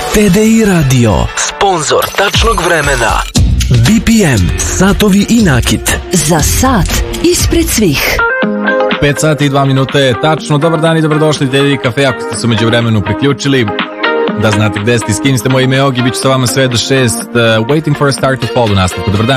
TDI Radio, sponzor tačnog vremena. BPM, satovi i nakit. Za sat ispred svih. 5 sati i 2 minute je tačno. Dobar dan i dobrodošli u TDI Cafe. Ako ste se umeđu vremenu priključili, da znate gde ste i s kim ste, moje ime je Ogi, bit ću sa vama sve do 6. Waiting for a Star to Fall u nastavku. Dobar dan.